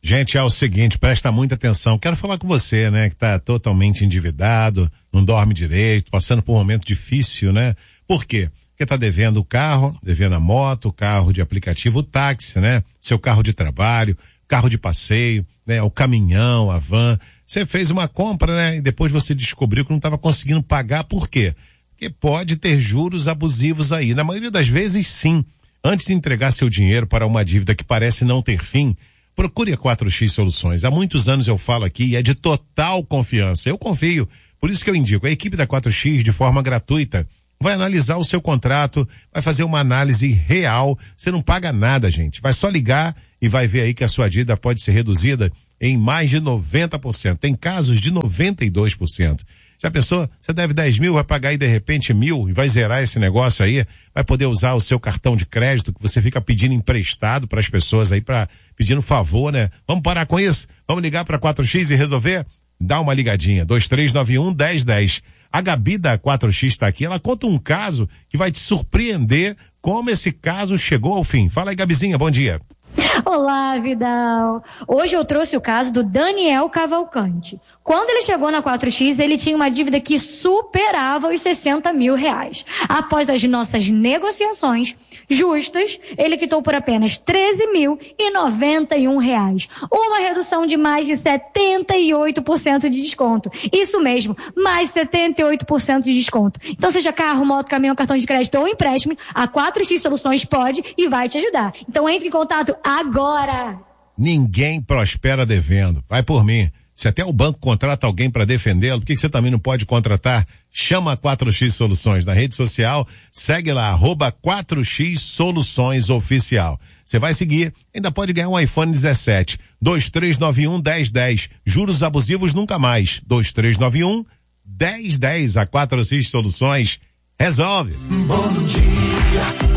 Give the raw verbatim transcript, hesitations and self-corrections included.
Gente, é o seguinte, presta muita atenção. Quero falar com você, né, que tá totalmente endividado, não dorme direito, passando por um momento difícil, né? Por quê? Porque tá devendo o carro, devendo a moto, o carro de aplicativo, o táxi, né? Seu carro de trabalho, carro de passeio, né? O caminhão, a van. Você fez uma compra, né? E depois você descobriu que não estava conseguindo pagar. Por quê? Porque pode ter juros abusivos aí. Na maioria das vezes, sim. Antes de entregar seu dinheiro para uma dívida que parece não ter fim, procure a quatro X Soluções. Há muitos anos eu falo aqui e é de total confiança. Eu confio. Por isso que eu indico. A equipe da quatro X, de forma gratuita, vai analisar o seu contrato, vai fazer uma análise real. Você não paga nada, gente. Vai só ligar e vai ver aí que a sua dívida pode ser reduzida em mais de noventa por cento. Tem casos de noventa e dois por cento. Já pensou? Você deve dez mil, vai pagar aí de repente mil e vai zerar esse negócio aí, vai poder usar o seu cartão de crédito que você fica pedindo emprestado para as pessoas aí, para pedindo favor, né? Vamos parar com isso? Vamos ligar para quatro X e resolver? Dá uma ligadinha, dois três nove um, um zero um zero. A Gabi da quatro X está aqui, ela conta um caso que vai te surpreender como esse caso chegou ao fim. Fala aí, Gabizinha, bom dia. Olá, Vidal. Hoje eu trouxe o caso do Daniel Cavalcante. Quando ele chegou na quatro X, ele tinha uma dívida que superava os sessenta mil reais. Após as nossas negociações justas, ele quitou por apenas treze mil e noventa e um reais. Uma redução de mais de setenta e oito por cento de desconto. Isso mesmo, mais setenta e oito por cento de desconto. Então, seja carro, moto, caminhão, cartão de crédito ou empréstimo, a quatro X Soluções pode e vai te ajudar. Então, entre em contato agora. Ninguém prospera devendo. Vai por mim. Se até o banco contrata alguém para defendê-lo, por que você também não pode contratar? Chama a quatro X Soluções na rede social, segue lá, arroba quatro X Soluções Oficial. Você vai seguir, ainda pode ganhar um iPhone dezessete. dois três nove um, um zero um zero. Juros abusivos nunca mais. dois três nove um, um zero um zero. A quatro X Soluções resolve. Bom dia.